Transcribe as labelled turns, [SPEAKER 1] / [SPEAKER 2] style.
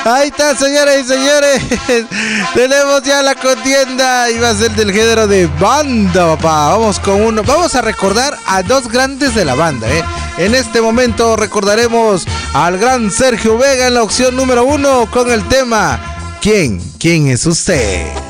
[SPEAKER 1] Ahí está, señoras y señores. Tenemos ya la contienda y va a ser del género de banda, papá. Vamos a recordar a dos grandes de la banda, En este momento recordaremos al gran Sergio Vega en la opción número 1 con el tema ¿Quién es usted?